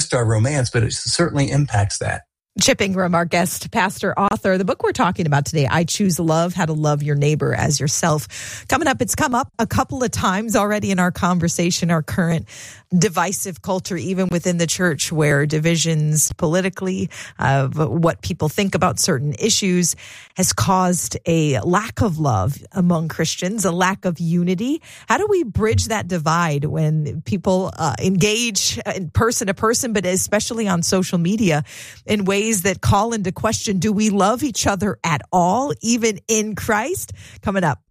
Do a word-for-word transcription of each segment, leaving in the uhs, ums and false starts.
just our romance, but it certainly impacts that. Chip Ingram, our guest, pastor, author. The book we're talking about today, I Choose Love, How to Love Your Neighbor as Yourself. Coming up, it's come up a couple of times already in our conversation, our current divisive culture, even within the church, where divisions politically of what people think about certain issues has caused a lack of love among Christians, a lack of unity. How do we bridge that divide when people uh, engage in person to person, but especially on social media in ways that call into question, do we love each other at all, even in Christ? Coming up.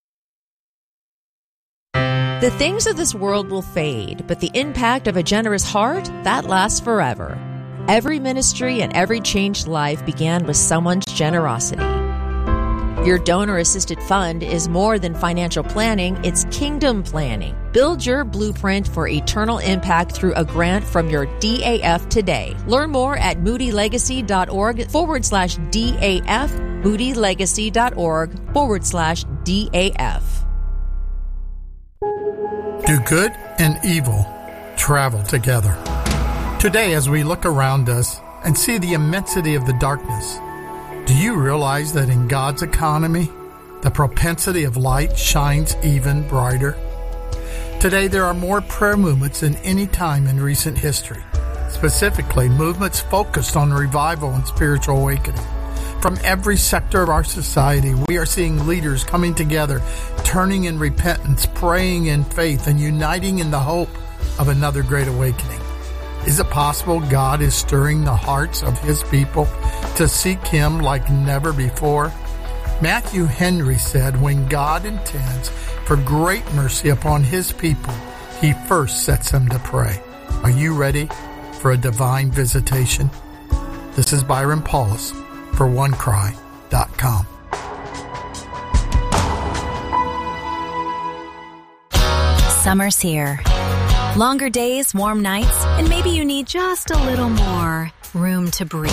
The things of this world will fade, but the impact of a generous heart, that lasts forever. Every ministry and every changed life began with someone's generosity. Your donor-assisted fund is more than financial planning, it's kingdom planning. Build your blueprint for eternal impact through a grant from your D A F today. Learn more at moodylegacy.org forward slash DAF, moodylegacy.org forward slash DAF. Do good and evil travel together. Today, as we look around us and see the immensity of the darkness, do you realize that in God's economy, the propensity of light shines even brighter? Today, there are more prayer movements than any time in recent history, specifically movements focused on revival and spiritual awakening. From every sector of our society, we are seeing leaders coming together, turning in repentance, praying in faith, and uniting in the hope of another great awakening. Is it possible God is stirring the hearts of His people to seek Him like never before? Matthew Henry said, when God intends for great mercy upon His people, He first sets them to pray. Are you ready for a divine visitation? This is Byron Paulus for one cry dot com. Summer's here. Longer days, warm nights, and maybe you need just a little more room to breathe.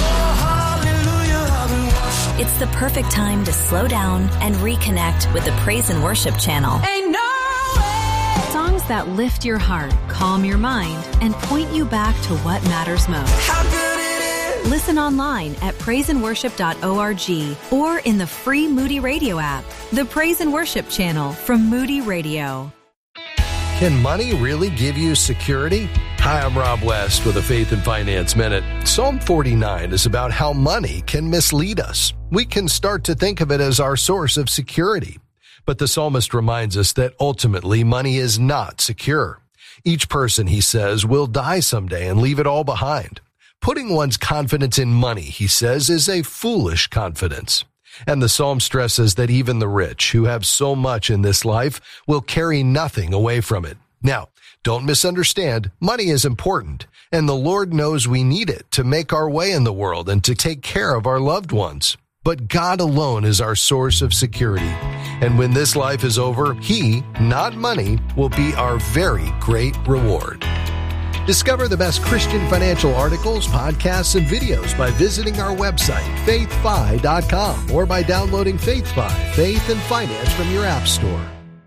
It's the perfect time to slow down and reconnect with the Praise and Worship channel. Ain't no way. Songs that lift your heart, calm your mind, and point you back to what matters most. How good it is. Listen online at praise and worship dot org or in the free Moody Radio app. The Praise and Worship channel from Moody Radio. Can money really give you security? Hi, I'm Rob West with a Faith and Finance Minute. Psalm forty-nine is about how money can mislead us. We can start to think of it as our source of security. But the psalmist reminds us that ultimately money is not secure. Each person, he says, will die someday and leave it all behind. Putting one's confidence in money, he says, is a foolish confidence. And the psalm stresses that even the rich, who have so much in this life, will carry nothing away from it. Now, don't misunderstand, money is important, and the Lord knows we need it to make our way in the world and to take care of our loved ones. But God alone is our source of security. And when this life is over, He, not money, will be our very great reward. Discover the best Christian financial articles, podcasts, and videos by visiting our website, faith fi dot com, or by downloading FaithFi, Faith and Finance from your app store.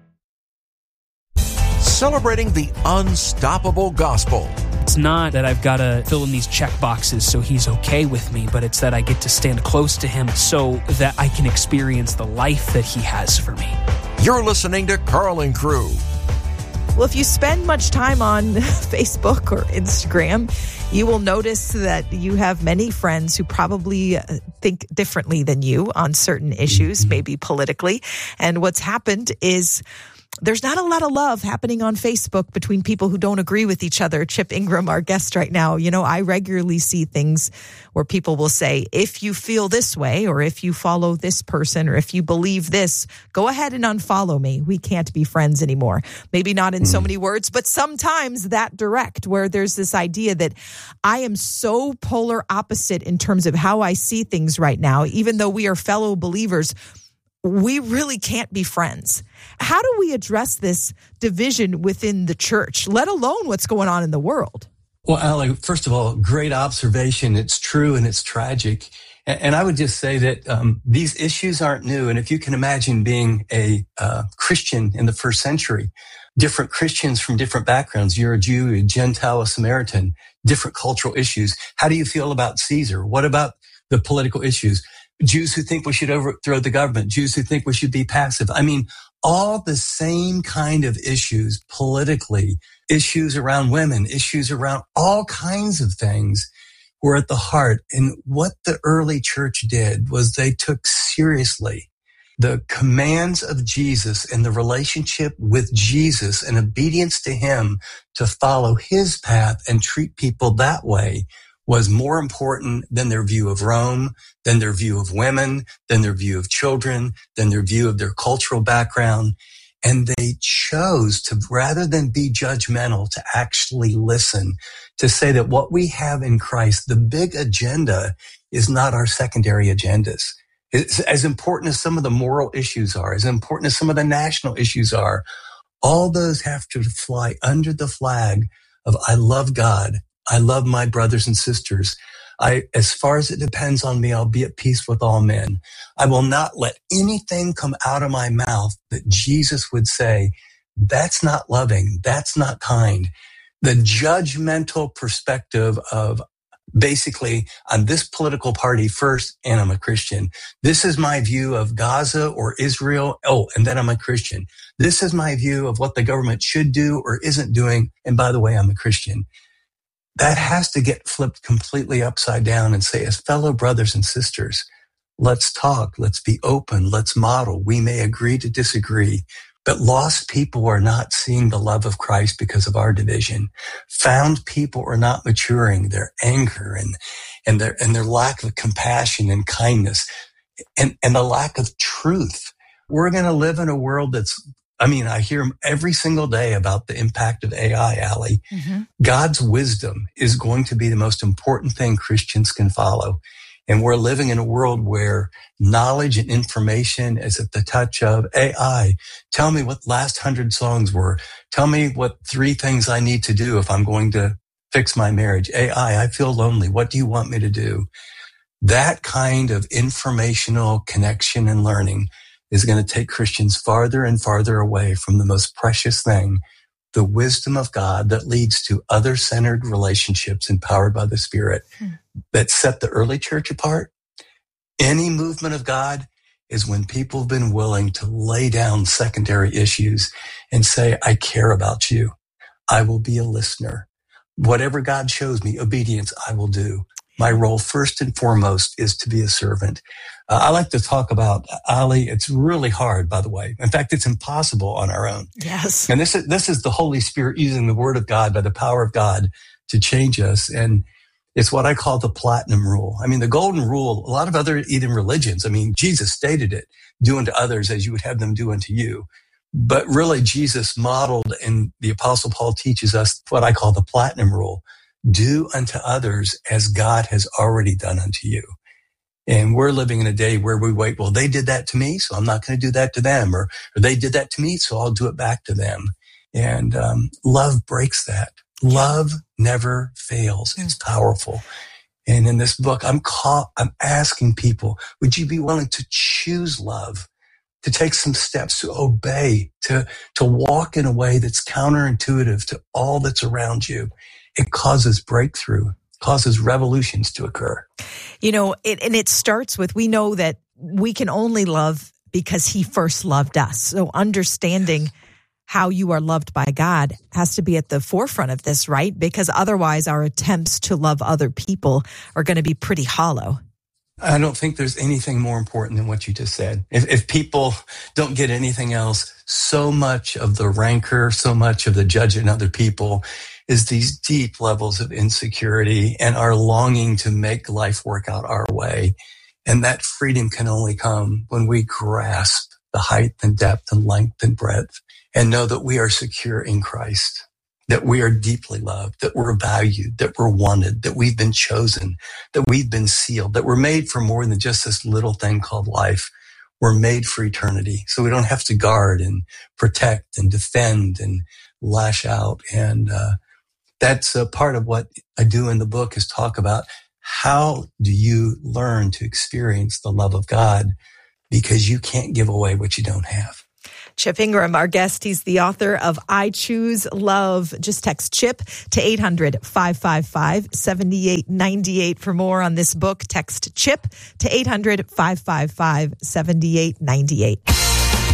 Celebrating the unstoppable gospel. It's not that I've got to fill in these check boxes so He's okay with me, but it's that I get to stand close to Him so that I can experience the life that He has for me. You're listening to Carl and Crew. Well, if you spend much time on Facebook or Instagram, you will notice that you have many friends who probably think differently than you on certain issues, maybe politically. And what's happened is there's not a lot of love happening on Facebook between people who don't agree with each other. Chip Ingram, our guest right now, you know, I regularly see things where people will say, if you feel this way, or if you follow this person, or if you believe this, go ahead and unfollow me. We can't be friends anymore. Maybe not in so many words, but sometimes that direct, where there's this idea that I am so polar opposite in terms of how I see things right now, even though we are fellow believers, we really can't be friends. How do we address this division within the church, let alone what's going on in the world? Well, Allie, first of all, great observation. It's true and it's tragic. And, and I would just say that um, these issues aren't new. And if you can imagine being a uh, Christian in the first century, different Christians from different backgrounds, you're a Jew, a Gentile, a Samaritan, different cultural issues. How do you feel about Caesar? What about the political issues? Jews who think we should overthrow the government, Jews who think we should be passive. I mean, all the same kind of issues politically, issues around women, issues around all kinds of things were at the heart. And what the early church did was they took seriously the commands of Jesus and the relationship with Jesus and obedience to him to follow his path and treat people that way was more important than their view of Rome, than their view of women, than their view of children, than their view of their cultural background. And they chose to, rather than be judgmental, to actually listen, to say that what we have in Christ, the big agenda, is not our secondary agendas. It's as important as some of the moral issues are, as important as some of the national issues are. All those have to fly under the flag of I love God. I love my brothers and sisters. I, as far as it depends on me, I'll be at peace with all men. I will not let anything come out of my mouth that Jesus would say, that's not loving. That's not kind. The judgmental perspective of basically, I'm this political party first and I'm a Christian. This is my view of Gaza or Israel. Oh, and then I'm a Christian. This is my view of what the government should do or isn't doing. And by the way, I'm a Christian. That has to get flipped completely upside down and say, as fellow brothers and sisters, let's talk, let's be open, let's model. We may agree to disagree, but lost people are not seeing the love of Christ because of our division. Found people are not maturing, their anger and, and their, and their lack of compassion and kindness and, and the lack of truth. We're going to live in a world that's, I mean, I hear every single day about the impact of A I, Allie. Mm-hmm. God's wisdom is going to be the most important thing Christians can follow. And we're living in a world where knowledge and information is at the touch of A I. Tell me what last hundred songs were. Tell me what three things I need to do if I'm going to fix my marriage. A I, I feel lonely. What do you want me to do? That kind of informational connection and learning is going to take Christians farther and farther away from the most precious thing, the wisdom of God that leads to other-centered relationships empowered by the Spirit hmm. that set the early church apart. Any movement of God is when people have been willing to lay down secondary issues and say, I care about you. I will be a listener. Whatever God shows me, obedience, I will do. My role, first and foremost, is to be a servant. Uh, I like to talk about, Ali, it's really hard, by the way. In fact, it's impossible on our own. Yes. And this is, this is the Holy Spirit using the Word of God by the power of God to change us. And it's what I call the platinum rule. I mean, the golden rule, a lot of other even religions, I mean, Jesus stated it, do unto others as you would have them do unto you. But really, Jesus modeled, and the Apostle Paul teaches us what I call the platinum rule. Do unto others as God has already done unto you. And we're living in a day where we wait, well, they did that to me, so I'm not going to do that to them. Or, or they did that to me, so I'll do it back to them. And um, love breaks that. Love never fails. It's powerful. And in this book, I'm call, I'm asking people, would you be willing to choose love, to take some steps, to obey, to, to walk in a way that's counterintuitive to all that's around you? It causes breakthrough, causes revolutions to occur. You know, it, and it starts with, we know that we can only love because he first loved us. So understanding how you are loved by God has to be at the forefront of this, right? Because otherwise our attempts to love other people are going to be pretty hollow. I don't think there's anything more important than what you just said. If, if people don't get anything else, so much of the rancor, so much of the judging other people is these deep levels of insecurity and our longing to make life work out our way. And that freedom can only come when we grasp the height and depth and length and breadth and know that we are secure in Christ, that we are deeply loved, that we're valued, that we're wanted, that we've been chosen, that we've been sealed, that we're made for more than just this little thing called life. We're made for eternity. So we don't have to guard and protect and defend and lash out. And, uh, That's a part of what I do in the book is talk about how do you learn to experience the love of God? Because you can't give away what you don't have. Chip Ingram, our guest, he's the author of I Choose Love. Just text CHIP to eight hundred, five five five, seven eight nine eight for more on this book. Text CHIP to eight hundred, five five five, seven eight nine eight.